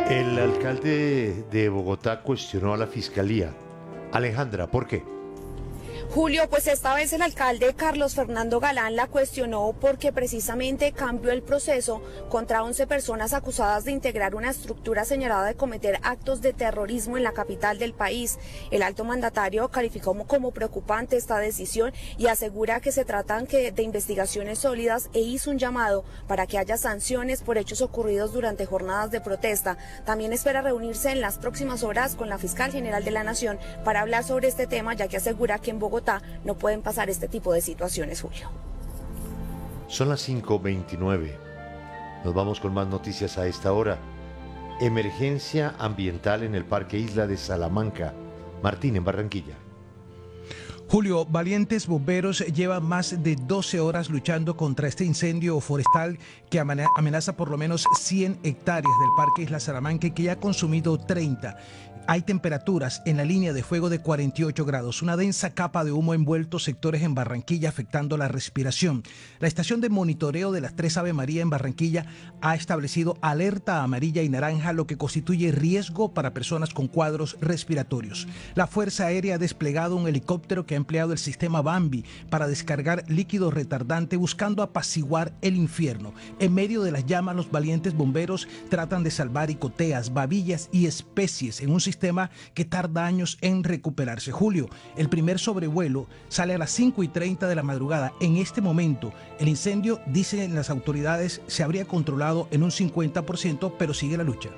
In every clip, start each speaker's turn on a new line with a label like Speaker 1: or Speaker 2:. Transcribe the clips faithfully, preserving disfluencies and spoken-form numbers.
Speaker 1: El alcalde de Bogotá cuestionó a la fiscalía. Alejandra, ¿por qué?
Speaker 2: Julio, pues esta vez el alcalde Carlos Fernando Galán la cuestionó porque precisamente cambió el proceso contra once personas acusadas de integrar una estructura señalada de cometer actos de terrorismo en la capital del país. El alto mandatario calificó como preocupante esta decisión y asegura que se tratan de investigaciones sólidas e hizo un llamado para que haya sanciones por hechos ocurridos durante jornadas de protesta. También espera reunirse en las próximas horas con la fiscal general de la Nación para hablar sobre este tema, ya que asegura que en Bogotá no pueden pasar este tipo de situaciones, Julio.
Speaker 1: Son las cinco veintinueve. Nos vamos con más noticias a esta hora. Emergencia ambiental en el Parque Isla de Salamanca. Martín, en Barranquilla.
Speaker 3: Julio, valientes bomberos llevan más de doce horas luchando contra este incendio forestal que amenaza por lo menos cien hectáreas del Parque Isla Salamanca y que ya ha consumido treinta. Hay temperaturas en la línea de fuego de cuarenta y ocho grados, una densa capa de humo envuelto sectores en Barranquilla afectando la respiración. La estación de monitoreo de las tres Ave María en Barranquilla ha establecido alerta amarilla y naranja, lo que constituye riesgo para personas con cuadros respiratorios. La Fuerza Aérea ha desplegado un helicóptero que ha empleado el sistema Bambi para descargar líquido retardante buscando apaciguar el infierno. En medio de las llamas, los valientes bomberos tratan de salvar icoteas, babillas y especies en un sistema sistema que tarda años en recuperarse. Julio, el primer sobrevuelo sale a las cinco y treinta de la madrugada. En este momento, el incendio, dicen las autoridades, se habría controlado en un cincuenta por ciento, pero sigue la lucha.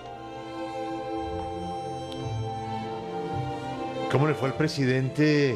Speaker 1: ¿Cómo le fue al presidente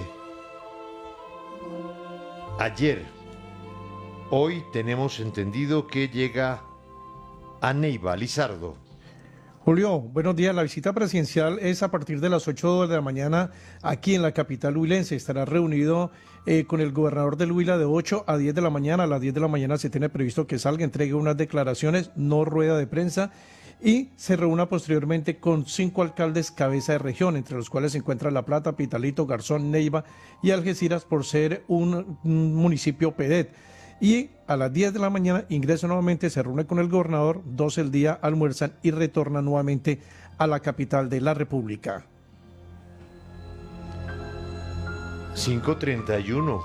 Speaker 1: ayer? Hoy tenemos entendido que llega a Neiva. Lizardo.
Speaker 4: Julio, buenos días. La visita presidencial es a partir de las ocho de la mañana aquí en la capital huilense. Estará reunido eh, con el gobernador del Huila de ocho a diez de la mañana. A las diez de la mañana se tiene previsto que salga, entregue unas declaraciones, no rueda de prensa, y se reúna posteriormente con cinco alcaldes cabeza de región, entre los cuales se encuentran La Plata, Pitalito, Garzón, Neiva y Algeciras, por ser un, un municipio P E D. Y a las diez de la mañana ingresa nuevamente, se reúne con el gobernador, doce del día almuerzan y retorna nuevamente a la capital de la República.
Speaker 1: cinco treinta y uno.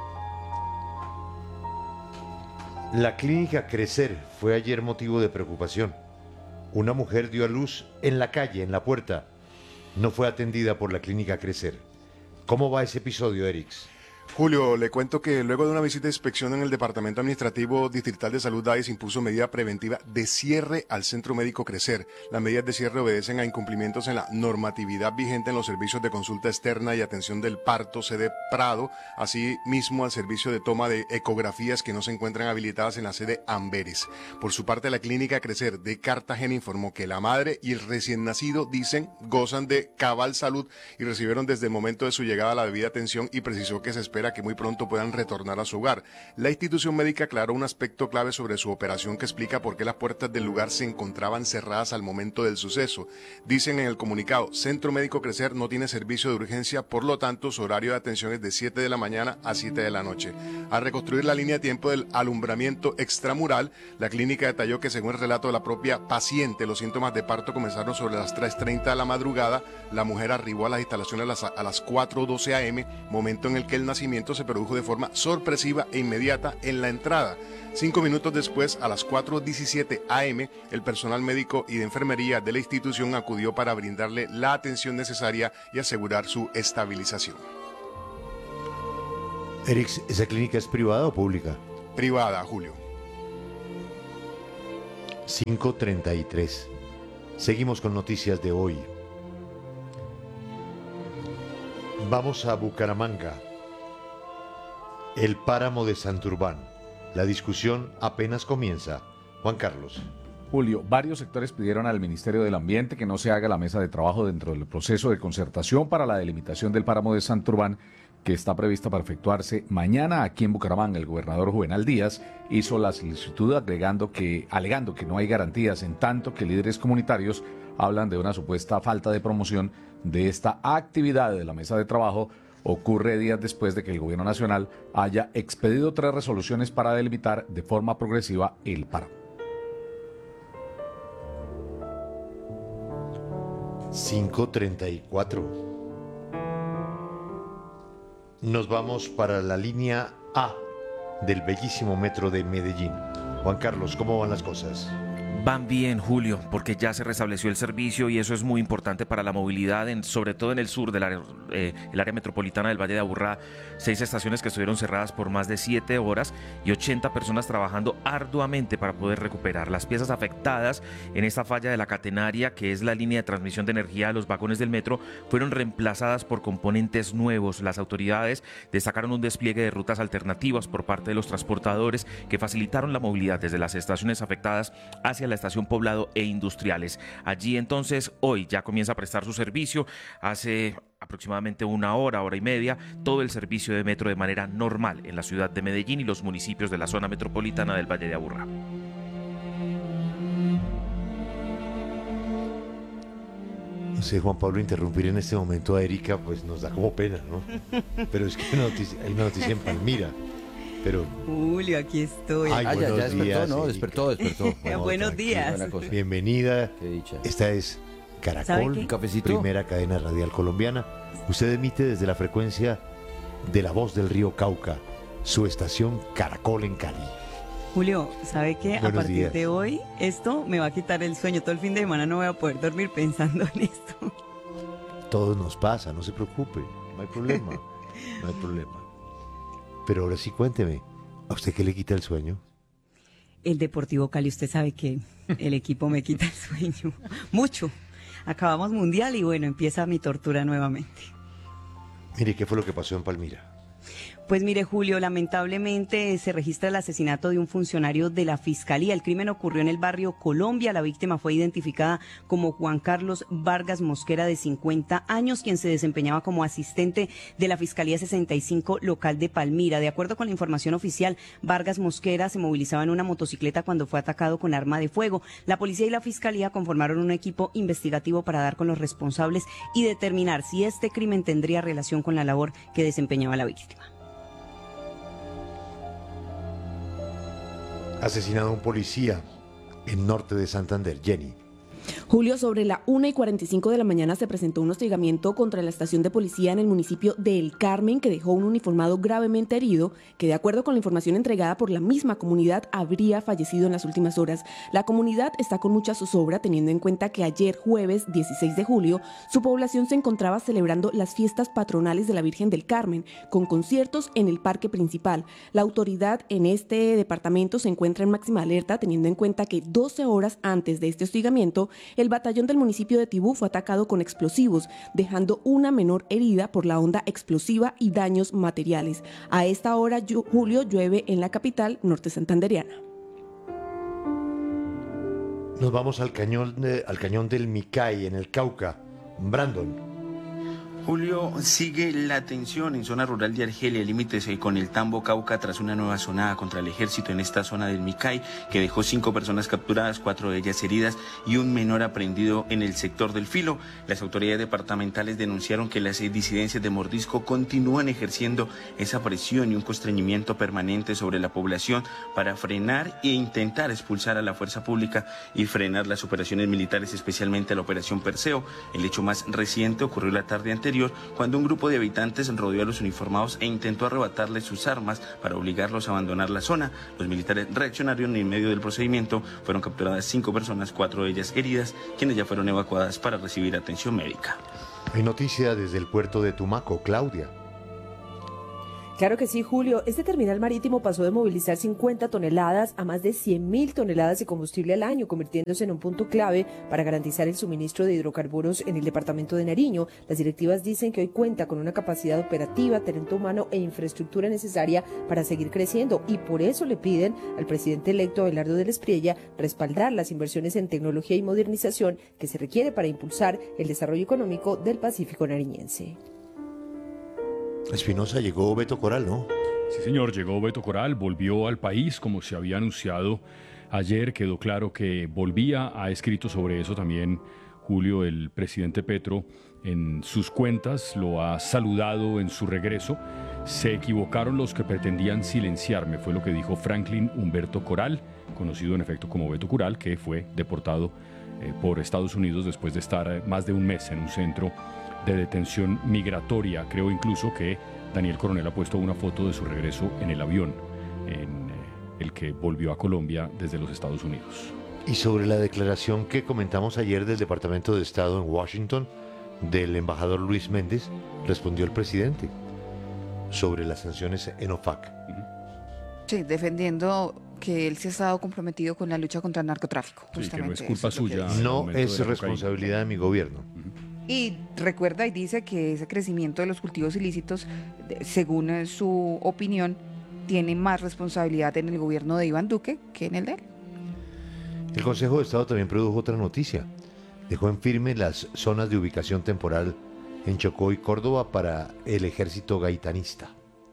Speaker 1: La clínica Crecer fue ayer motivo de preocupación. Una mujer dio a luz en la calle, en la puerta. No fue atendida por la clínica Crecer. ¿Cómo va ese episodio, Erix?
Speaker 5: Julio, le cuento que luego de una visita de inspección en el Departamento Administrativo Distrital de Salud, D A I S impuso medida preventiva de cierre al Centro Médico Crecer. Las medidas de cierre obedecen a incumplimientos en la normatividad vigente en los servicios de consulta externa y atención del parto, sede Prado, así mismo al servicio de toma de ecografías que no se encuentran habilitadas en la sede Amberes. Por su parte, la clínica Crecer de Cartagena informó que la madre y el recién nacido, dicen, gozan de cabal salud y recibieron desde el momento de su llegada la debida atención, y precisó que se espera que muy pronto puedan retornar a su hogar. La institución médica aclaró un aspecto clave sobre su operación que explica por qué las puertas del lugar se encontraban cerradas al momento del suceso. Dicen en el comunicado, Centro Médico Crecer no tiene servicio de urgencia, por lo tanto su horario de atención es de siete de la mañana a siete de la noche. Al reconstruir la línea de tiempo del alumbramiento extramural, la clínica detalló que según el relato de la propia paciente, los síntomas de parto comenzaron sobre las tres treinta de la madrugada. La mujer arribó a las instalaciones a las, a las cuatro doce a eme, momento en el que el nacimiento se produjo de forma sorpresiva e inmediata en la entrada. Cinco minutos después, a las cuatro diecisiete a eme, el personal médico y de enfermería de la institución acudió para brindarle la atención necesaria y asegurar su estabilización.
Speaker 1: Erix, ¿esa clínica es privada o pública?
Speaker 5: Privada, Julio.
Speaker 1: cinco treinta y tres. Seguimos con noticias de hoy. Vamos a Bucaramanga. El páramo de Santurbán. La discusión apenas comienza. Juan Carlos.
Speaker 6: Julio, varios sectores pidieron al Ministerio del Ambiente que no se haga la mesa de trabajo dentro del proceso de concertación para la delimitación del páramo de Santurbán, que está prevista para efectuarse mañana aquí en Bucaramanga. El gobernador Juvenal Díaz hizo la solicitud agregando que, alegando que no hay garantías, en tanto que líderes comunitarios hablan de una supuesta falta de promoción de esta actividad de la mesa de trabajo. Ocurre días después de que el gobierno nacional haya expedido tres resoluciones para delimitar de forma progresiva el páramo.
Speaker 1: cinco treinta y cuatro. Nos vamos para la línea A del bellísimo metro de Medellín. Juan Carlos, ¿cómo van las cosas?
Speaker 7: Van bien, Julio, porque ya se restableció el servicio y eso es muy importante para la movilidad, en, sobre todo en el sur del área, eh, el área metropolitana del Valle de Aburrá. Seis estaciones que estuvieron cerradas por más de siete horas y ochenta personas trabajando arduamente para poder recuperar. Las piezas afectadas en esta falla de la catenaria, que es la línea de transmisión de energía a los vagones del metro, fueron reemplazadas por componentes nuevos. Las autoridades destacaron un despliegue de rutas alternativas por parte de los transportadores que facilitaron la movilidad desde las estaciones afectadas hacia la estación Poblado e Industriales. Allí entonces hoy ya comienza a prestar su servicio. Hace aproximadamente una hora, hora y media, todo el servicio de metro de manera normal en la ciudad de Medellín y los municipios de la zona metropolitana del Valle de Aburrá.
Speaker 1: No sé, Juan Pablo, interrumpir en este momento a Erika, pues nos da como pena, ¿no? Pero es que hay una noticia, hay una noticia en Palmira. Pero...
Speaker 8: Julio, aquí estoy.
Speaker 1: Ay,
Speaker 9: Ah, ya, ya
Speaker 1: buenos
Speaker 9: despertó,
Speaker 1: días,
Speaker 9: ¿no?
Speaker 1: Erika.
Speaker 9: Despertó, despertó.
Speaker 1: No,
Speaker 8: Buenos
Speaker 1: tranquila,
Speaker 8: días.
Speaker 9: buena cosa.
Speaker 1: Bienvenida.
Speaker 9: Qué dicha.
Speaker 1: Esta es
Speaker 8: ¿Sabe
Speaker 1: Caracol,
Speaker 8: qué?
Speaker 9: ¿Un cafecito?
Speaker 1: primera cadena radial colombiana. Usted emite desde la frecuencia de La Voz del Río Cauca, su estación Caracol en Cali.
Speaker 8: Julio, ¿sabe qué? A
Speaker 1: Buenos
Speaker 8: partir
Speaker 1: días.
Speaker 8: de hoy, esto me va a quitar el sueño. Todo el fin de semana no voy a poder dormir pensando en esto.
Speaker 1: Todo nos pasa, no se preocupe, no hay problema, no hay problema. Pero ahora sí cuénteme, ¿a usted qué le quita el sueño?
Speaker 8: El Deportivo Cali, usted sabe que el equipo me quita el sueño. Mucho. Acabamos mundial y bueno, empieza mi tortura nuevamente.
Speaker 1: Mire, ¿qué fue lo que pasó en Palmira?
Speaker 8: Pues mire, Julio, lamentablemente se registra el asesinato de un funcionario de la Fiscalía. El crimen ocurrió en el barrio Colombia. La víctima fue identificada como Juan Carlos Vargas Mosquera, de cincuenta años, quien se desempeñaba como asistente de la Fiscalía sesenta y cinco local de Palmira. De acuerdo con la información oficial, Vargas Mosquera se movilizaba en una motocicleta cuando fue atacado con arma de fuego. La policía y la Fiscalía conformaron un equipo investigativo para dar con los responsables y determinar si este crimen tendría relación con la labor que desempeñaba la víctima.
Speaker 1: Asesinado un policía en norte de Santander. Jenny.
Speaker 10: Julio, sobre la una y cuarenta y cinco de la mañana se presentó un hostigamiento contra la estación de policía en el municipio de El Carmen, que dejó un uniformado gravemente herido, que de acuerdo con la información entregada por la misma comunidad habría fallecido en las últimas horas. La comunidad está con mucha zozobra, teniendo en cuenta que ayer jueves dieciséis de julio su población se encontraba celebrando las fiestas patronales de la Virgen del Carmen, con conciertos en el parque principal. La autoridad en este departamento se encuentra en máxima alerta, teniendo en cuenta que doce horas antes de este hostigamiento, el batallón del municipio de Tibú fue atacado con explosivos, dejando una menor herida por la onda explosiva y daños materiales. A esta hora, Julio, llueve en la capital norte santandereana.
Speaker 1: Nos vamos al cañón, de- al cañón del Micay, en el Cauca. Brandon.
Speaker 11: Julio, sigue la tensión en zona rural de Argelia, límites eh, con el Tambo Cauca, tras una nueva sonada contra el ejército en esta zona del Micay, que dejó cinco personas capturadas, cuatro de ellas heridas y un menor aprendido en el sector del Filo. Las autoridades departamentales denunciaron que las eh, disidencias de Mordisco continúan ejerciendo esa presión y un constreñimiento permanente sobre la población para frenar e intentar expulsar a la fuerza pública y frenar las operaciones militares, especialmente la operación Perseo. El hecho más reciente ocurrió la tarde anterior, cuando un grupo de habitantes rodeó a los uniformados e intentó arrebatarles sus armas para obligarlos a abandonar la zona. Los militares reaccionaron y en medio del procedimiento fueron capturadas cinco personas, cuatro de ellas heridas, quienes ya fueron evacuadas para recibir atención médica.
Speaker 1: Hay noticia desde el puerto de Tumaco. Claudia.
Speaker 12: Claro que sí, Julio. Este terminal marítimo pasó de movilizar cincuenta toneladas a más de cien mil toneladas de combustible al año, convirtiéndose en un punto clave para garantizar el suministro de hidrocarburos en el departamento de Nariño. Las directivas dicen que hoy cuenta con una capacidad operativa, talento humano e infraestructura necesaria para seguir creciendo, y por eso le piden al presidente electo Abelardo del Espriella respaldar las inversiones en tecnología y modernización que se requiere para impulsar el desarrollo económico del Pacífico nariñense.
Speaker 1: Espinosa, llegó Beto Coral, ¿no?
Speaker 13: Sí, señor, llegó Beto Coral, volvió al país como se había anunciado ayer. Quedó claro que volvía, ha escrito sobre eso también Julio, el presidente Petro, en sus cuentas, lo ha saludado en su regreso. Se equivocaron los que pretendían silenciarme, fue lo que dijo Franklin Humberto Coral, conocido en efecto como Beto Coral, que fue deportado eh, por Estados Unidos después de estar eh, más de un mes en un centro de detención migratoria. Creo incluso que Daniel Coronel ha puesto una foto de su regreso en el avión en eh, el que volvió a Colombia desde los Estados Unidos.
Speaker 1: Y sobre la declaración que comentamos ayer del Departamento de Estado en Washington, del embajador Luis Méndez, respondió el presidente sobre las sanciones en OFAC.
Speaker 9: Sí, defendiendo que él se ha estado comprometido con la lucha contra el narcotráfico.
Speaker 13: Sí, que no es
Speaker 9: Justamente
Speaker 13: culpa
Speaker 9: eso es lo que
Speaker 13: suya.
Speaker 9: dice.
Speaker 1: No es responsabilidad de mi gobierno.
Speaker 9: Y recuerda y dice que ese crecimiento de los cultivos ilícitos, de- según eh, su opinión, tiene más responsabilidad en el gobierno de Iván Duque que en el de él.
Speaker 1: El Consejo de Estado también produjo otra noticia. Dejó en firme las zonas de ubicación temporal en Chocó y Córdoba para el ejército gaitanista.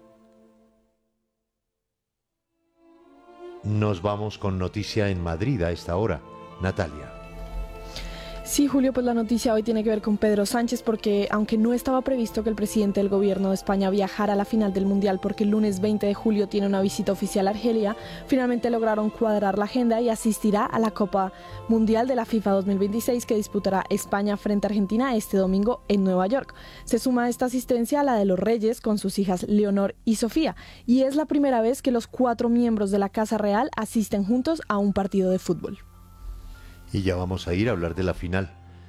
Speaker 1: Nos vamos con noticia en Madrid a esta hora. Natalia.
Speaker 14: Sí, Julio, pues la noticia hoy tiene que ver con Pedro Sánchez porque aunque no estaba previsto que el presidente del gobierno de España viajara a la final del Mundial porque el lunes veinte de julio tiene una visita oficial a Argelia, finalmente lograron cuadrar la agenda y asistirá a la Copa Mundial de la FIFA dos mil veintiséis que disputará España frente a Argentina este domingo en Nueva York. Se suma a esta asistencia a la de los Reyes con sus hijas Leonor y Sofía y es la primera vez que los cuatro miembros de la Casa Real asisten juntos a un partido de fútbol.
Speaker 1: Y ya vamos a ir a hablar de la final.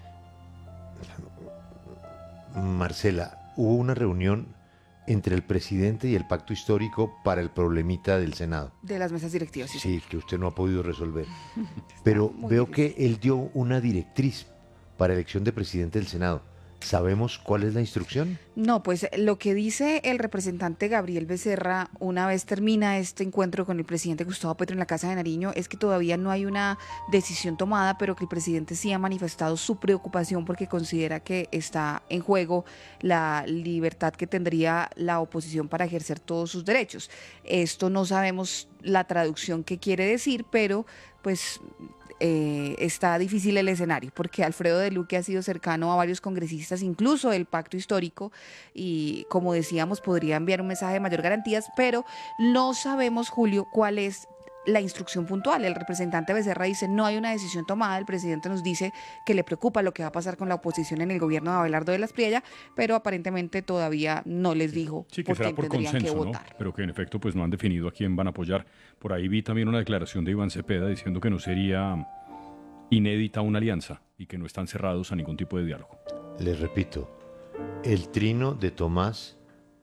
Speaker 1: Marcela, hubo una reunión entre el presidente y el pacto histórico para el problemita del Senado.
Speaker 9: De las mesas directivas. Sí,
Speaker 1: Sí, que usted no ha podido resolver. Pero
Speaker 9: muy
Speaker 1: veo
Speaker 9: difícil.
Speaker 1: que él dio una directriz para elección de presidente del Senado. ¿Sabemos cuál es la instrucción?
Speaker 9: No, pues lo que dice el representante Gabriel Becerra una vez termina este encuentro con el presidente Gustavo Petro en la Casa de Nariño es que todavía no hay una decisión tomada, pero que el presidente sí ha manifestado su preocupación porque considera que está en juego la libertad que tendría la oposición para ejercer todos sus derechos. Esto no sabemos la traducción que quiere decir, pero pues eh, está difícil el escenario porque Alfredo de Luque ha sido cercano a varios congresistas, incluso del pacto histórico, y como decíamos podría enviar un mensaje de mayor garantías, pero no sabemos, Julio, cuál es la instrucción puntual. El representante Becerra dice no hay una decisión tomada, el presidente nos dice que le preocupa lo que va a pasar con la oposición en el gobierno de Abelardo de la Espriella, pero aparentemente todavía no les dijo
Speaker 13: Sí, que
Speaker 9: por
Speaker 13: será
Speaker 9: quién
Speaker 13: por
Speaker 9: tendrían que
Speaker 13: consenso, ¿no?
Speaker 9: votar.
Speaker 13: Pero que en efecto pues no han definido a quién van a apoyar. Por ahí vi también una declaración de Iván Cepeda diciendo que no sería inédita una alianza y que no están cerrados a ningún tipo de diálogo.
Speaker 1: Les repito, el trino de Tomás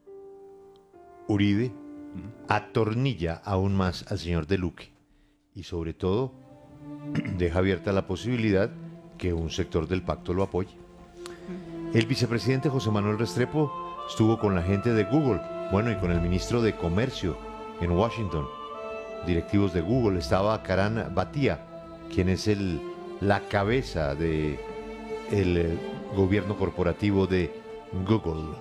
Speaker 1: Uribe atornilla aún más al señor de Luque y sobre todo deja abierta la posibilidad que un sector del pacto lo apoye. El vicepresidente José Manuel Restrepo estuvo con la gente de Google, bueno, y con el ministro de Comercio en Washington. Directivos de Google, estaba Karan Bhatia, quien es el, la cabeza de el eh, gobierno corporativo de Google.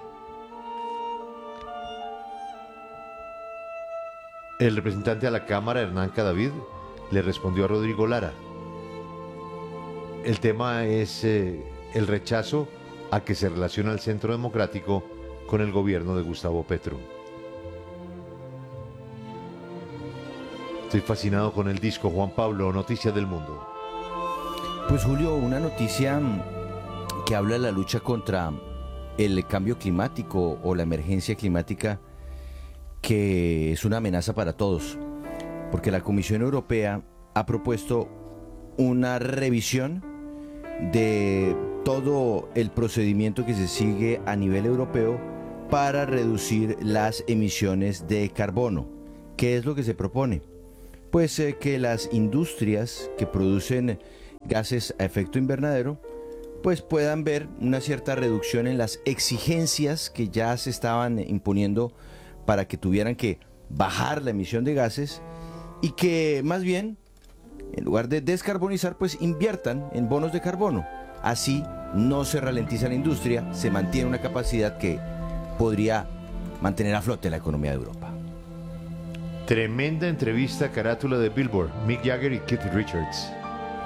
Speaker 1: El representante a la Cámara, Hernán Cadavid, le respondió a Rodrigo Lara. El tema es eh, el rechazo a que se relaciona el Centro Democrático con el gobierno de Gustavo Petro. Estoy fascinado con el disco, Juan Pablo, Noticias del Mundo.
Speaker 15: Pues Julio, una noticia que habla de la lucha contra el cambio climático o la emergencia climática, que es una amenaza para todos, porque la Comisión Europea ha propuesto una revisión de todo el procedimiento que se sigue a nivel europeo para reducir las emisiones de carbono. ¿Qué es lo que se propone? Pues eh, que las industrias que producen gases a efecto invernadero pues puedan ver una cierta reducción en las exigencias que ya se estaban imponiendo para que tuvieran que bajar la emisión de gases y que más bien, en lugar de descarbonizar, pues inviertan en bonos de carbono. Así no se ralentiza la industria, se mantiene una capacidad que podría mantener a flote la economía de Europa.
Speaker 1: Tremenda entrevista, carátula de Billboard, Mick Jagger y Keith Richards.